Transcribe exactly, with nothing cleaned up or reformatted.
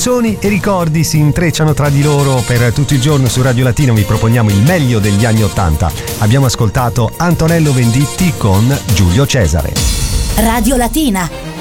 Canzoni e ricordi si intrecciano tra di loro. Per tutto il giorno su Radio Latina vi proponiamo il meglio degli anni ottanta. Abbiamo ascoltato Antonello Venditti con Giulio Cesare. Radio Latina,